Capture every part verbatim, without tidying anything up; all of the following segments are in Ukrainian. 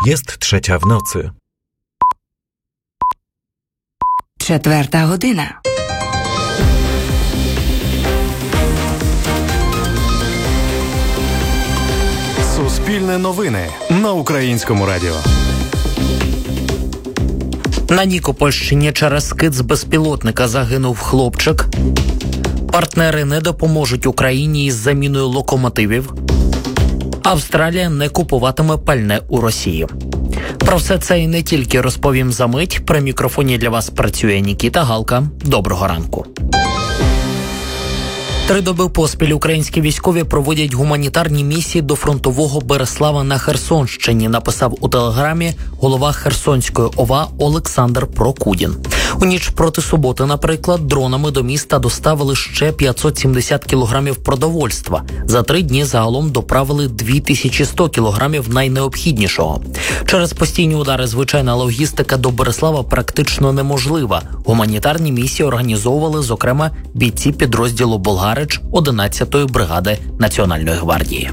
Jest trzecia w nocy. Четверта година. Суспільне новини на Українському радіо. На Нікопольщині через скид з безпілотника загинув хлопчик. Партнери не допоможуть Україні із заміною локомотивів. Австралія не купуватиме пальне у Росії. Про все це і не тільки розповім за мить. При мікрофоні для вас працює Нікіта Галка. Доброго ранку. Три доби поспіль українські військові проводять гуманітарні місії до фронтового Береслава на Херсонщині, написав у телеграмі голова Херсонської ОВА Олександр Прокудін. У ніч проти суботи, наприклад, дронами до міста доставили ще п'ятсот сімдесят кілограмів продовольства. За три дні загалом доправили дві тисячі сто кілограмів найнеобхіднішого. Через постійні удари звичайна логістика до Береслава практично неможлива. Гуманітарні місії організовували, зокрема, бійці підрозділу «Болгарич» одинадцятої бригади Національної гвардії.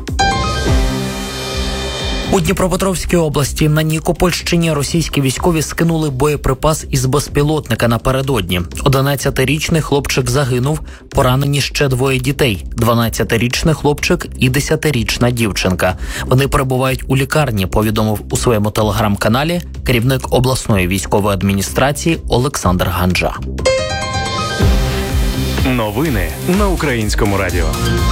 У Дніпропетровській області на Нікопольщині російські військові скинули боєприпас із безпілотника напередодні. одинадцятирічний хлопчик загинув, поранені ще двоє дітей – дванадцятирічний хлопчик і десятирічна дівчинка. Вони перебувають у лікарні, повідомив у своєму телеграм-каналі керівник обласної військової адміністрації Олександр Ганджа. Новини на Українському радіо.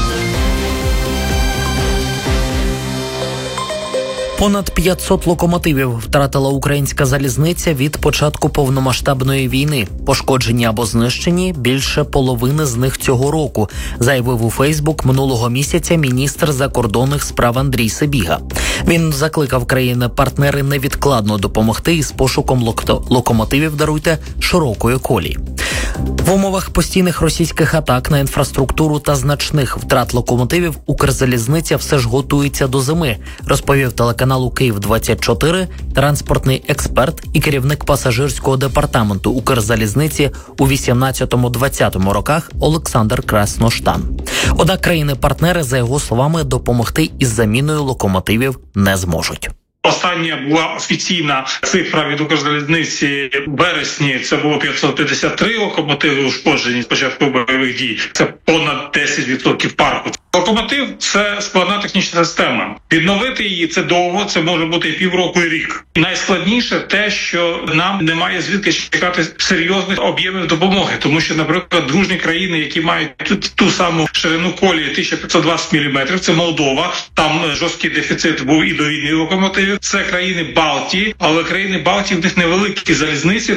Понад п'ятсот локомотивів втратила українська залізниця від початку повномасштабної війни. Пошкоджені або знищені більше половини з них цього року, заявив у Фейсбук минулого місяця міністр закордонних справ Андрій Сибіга. Він закликав країни-партнери невідкладно допомогти із пошуком лок- локомотивів, даруйте, широкої колії. В умовах постійних російських атак на інфраструктуру та значних втрат локомотивів Укрзалізниця все ж готується до зими, розповів телеканалу Київ двадцять чотири транспортний експерт і керівник пасажирського департаменту Укрзалізниці у вісімнадцятому-двадцятому роках Олександр Красноштан. Однак країни-партнери, за його словами, допомогти із заміною локомотивів не зможуть. Остання була офіційна цифра від Укрзалізниці в березні. Це було п'ятсот п'ятдесят три локомотиви ушкоджені з початку бойових дій. Це понад десять відсотків парку. Локомотив – це складна технічна система. Відновити її – це довго, це може бути і півроку, і рік. І найскладніше те, що нам немає звідки чекати серйозних об'ємів допомоги. Тому що, наприклад, дружні країни, які мають ту, ту саму ширину колії тисяча п'ятсот двадцять міліметрів, це Молдова, там жорсткий дефіцит був і до війни локомотивів. Це країни Балтії, але країни Балтії в них невеликі залізниці.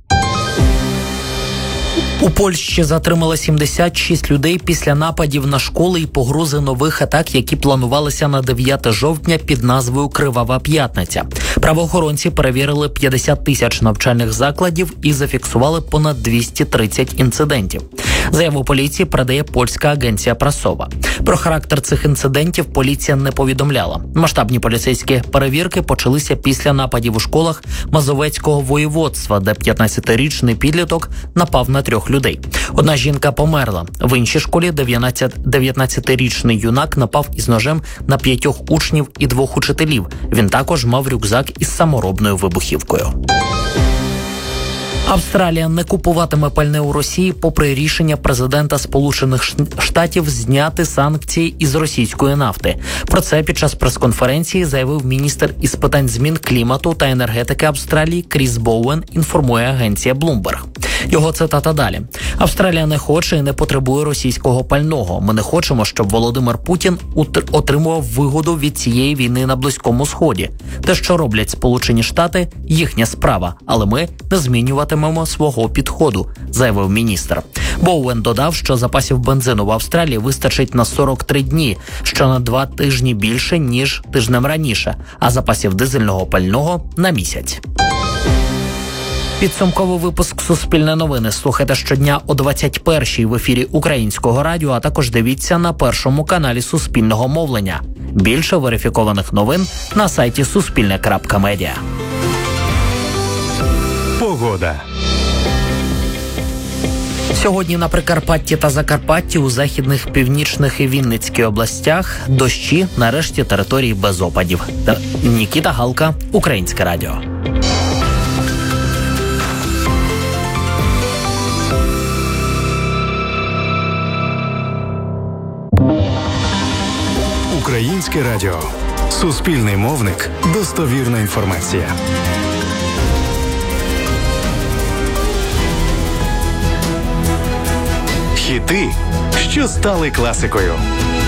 У Польщі затримали сімдесят шість людей після нападів на школи і погрози нових атак, які планувалися на дев'яте жовтня під назвою «Кривава п'ятниця». Правоохоронці перевірили п'ятдесят тисяч навчальних закладів і зафіксували понад двісті тридцять інцидентів. Заяву поліції передає польська агенція Прасова. Про характер цих інцидентів поліція не повідомляла. Масштабні поліцейські перевірки почалися після нападів у школах Мазовецького воєводства, де п'ятнадцятирічний підліток напав на трьох людей. Одна жінка померла. В іншій школі дев'ятнадцятирічний юнак напав із ножем на п'ятьох учнів і двох учителів. Він також мав рюкзак із саморобною вибухівкою. Австралія не купуватиме пальне у Росії попри рішення президента Сполучених Штатів зняти санкції із російської нафти. Про це під час прес-конференції заявив міністр із питань змін клімату та енергетики Австралії Кріс Боуен, інформує агенція Bloomberg. Його цитата далі. Австралія не хоче і не потребує російського пального. Ми не хочемо, щоб Володимир Путін отримував вигоду від цієї війни на Близькому Сході. Те, що роблять Сполучені Штати, їхня справа, але ми не змінюватимемо свого підходу, заявив міністр. Боуен додав, що запасів бензину в Австралії вистачить на сорок три дні, що на два тижні більше, ніж тижнем раніше, а запасів дизельного пального – на місяць. Підсумковий випуск «Суспільне новини» слухайте щодня о двадцять першій в ефірі Українського радіо, а також дивіться на першому каналі Суспільного мовлення. Більше верифікованих новин на сайті суспільне крапка медіа. Погода. Сьогодні на Прикарпатті та Закарпатті, у західних, північних і Вінницькій областях дощі, нарешті території без опадів. Нікіта Галка, Українське радіо. Українське радіо. Суспільний мовник. Достовірна інформація. Хіти, що стали класикою.